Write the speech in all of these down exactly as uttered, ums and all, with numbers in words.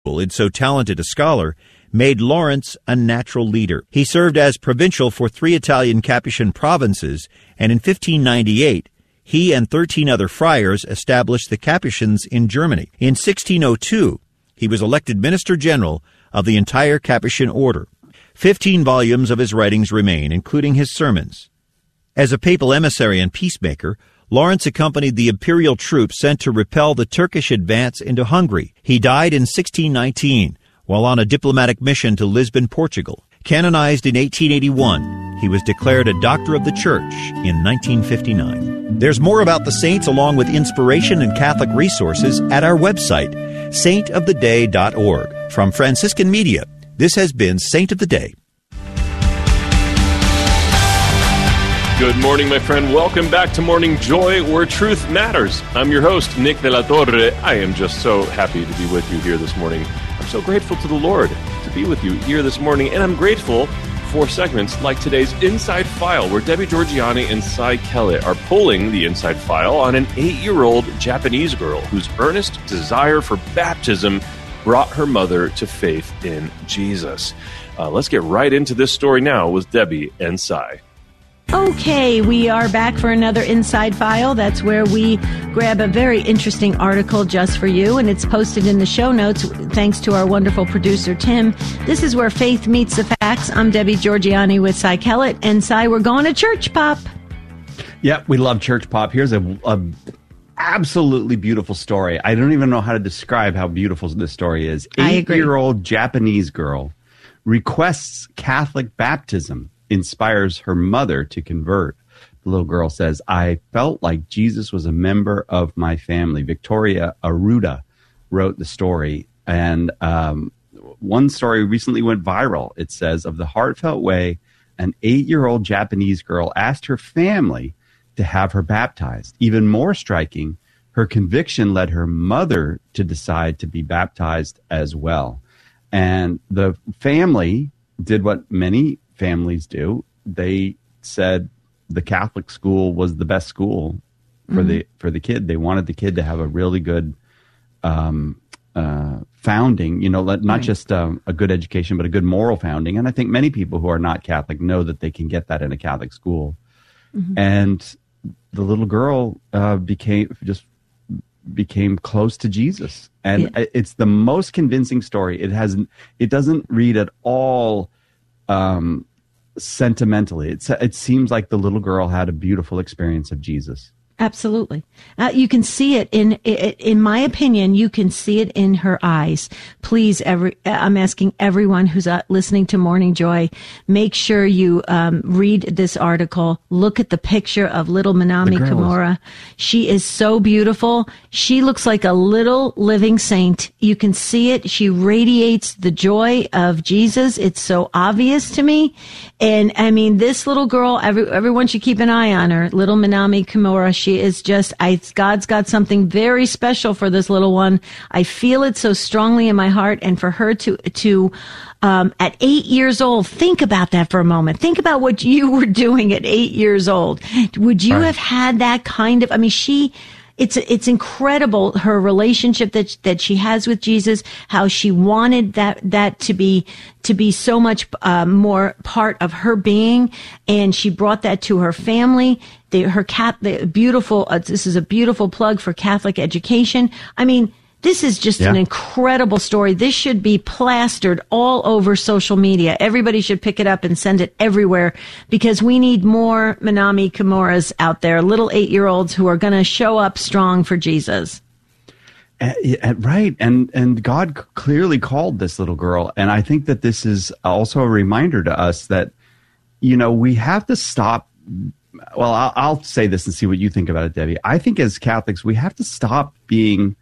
in so talented a scholar, made Lawrence a natural leader. He served as provincial for three Italian Capuchin provinces, and in fifteen ninety-eight, he and thirteen other friars established the Capuchins in Germany. In sixteen oh two, he was elected Minister General of the entire Capuchin order. Fifteen volumes of his writings remain, including his sermons. As a papal emissary and peacemaker, Lawrence accompanied the imperial troops sent to repel the Turkish advance into Hungary. He died in sixteen nineteen while on a diplomatic mission to Lisbon, Portugal. Canonized in eighteen eighty-one, he was declared a Doctor of the Church in nineteen fifty-nine. There's more about the saints along with inspiration and Catholic resources at our website, saint of the day dot org. From Franciscan Media, this has been Saint of the Day. Good morning, my friend. Welcome back to Morning Joy, where truth matters. I'm your host, Nick de la Torre. I am just so happy to be with you here this morning. I'm so grateful to the Lord to be with you here this morning, and I'm grateful for segments like today's Inside File, where Debbie Georgianni and Cy Kellett are pulling the inside file on an eight-year-old Japanese girl whose earnest desire for baptism brought her mother to faith in Jesus. Uh, let's get right into this story now with Debbie and Cy. Okay, we are back for another Inside File. That's where we grab a very interesting article just for you, and it's posted in the show notes thanks to our wonderful producer, Tim. This is where faith meets the facts. I'm Debbie Georgianni with Cy Kellett, and Cy, we're going to church pop. Yep, we love church pop. Here's a, a absolutely beautiful story. I don't even know how to describe how beautiful this story is. Eight-year-old Japanese girl requests Catholic baptism, inspires her mother to convert. The little girl says, I felt like Jesus was a member of my family. Victoria Aruda wrote the story. And um, one story recently went viral. It says, of the heartfelt way, an eight-year-old Japanese girl asked her family to have her baptized. Even more striking, her conviction led her mother to decide to be baptized as well. And the family did what many families do. They said the Catholic school was the best school for mm-hmm. the for the kid. They wanted the kid to have a really good um, uh, founding, you know, not right. just um, a good education, but a good moral founding. And I think many people who are not Catholic know that they can get that in a Catholic school. Mm-hmm. And the little girl uh, became just became close to Jesus, and yeah. it's the most convincing story. It has it doesn't read at all um, sentimentally. It's, it seems like the little girl had a beautiful experience of Jesus. Absolutely. Uh, you can see it in, in my opinion, you can see it in her eyes. Please, every, I'm asking everyone who's uh, listening to Morning Joy, make sure you um, read this article. Look at the picture of little Minami Kimura. She is so beautiful. She looks like a little living saint. You can see it. She radiates the joy of Jesus. It's so obvious to me. And I mean, this little girl, every, everyone should keep an eye on her. Little Minami Kimura. She is just, I, God's got something very special for this little one. I feel it so strongly in my heart. And for her to, to, um, at eight years old, think about that for a moment. Think about what you were doing at eight years old. Would you right. have had that kind of, I mean, she, It's it's incredible, her relationship that that she has with Jesus, how she wanted that that to be to be so much uh, more part of her being, and she brought that to her family. The, her cat, the beautiful. Uh, this is a beautiful plug for Catholic education. I mean, this is just yeah. an incredible story. This should be plastered all over social media. Everybody should pick it up and send it everywhere, because we need more Minami Kimuras out there, little eight-year-olds who are going to show up strong for Jesus. Uh, yeah, right. And, and God clearly called this little girl. And I think that this is also a reminder to us that, you know, we have to stop. Well, I'll, I'll say this and see what you think about it, Debbie. I think as Catholics, we have to stop being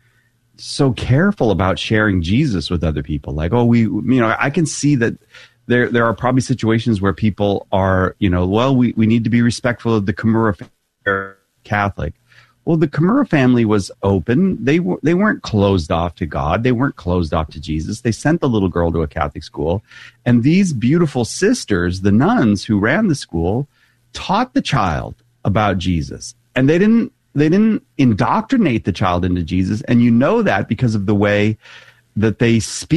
so careful about sharing Jesus with other people. Like, oh, we, you know, I can see that there there are probably situations where people are, you know, well, we, we need to be respectful of the Kimura family, Catholic. Well, the Kimura family was open. They were they weren't closed off to God. They weren't closed off to Jesus. They sent the little girl to a Catholic school, and these beautiful sisters, the nuns who ran the school, taught the child about Jesus, and they didn't. They didn't indoctrinate the child into Jesus, and you know that because of the way that they speak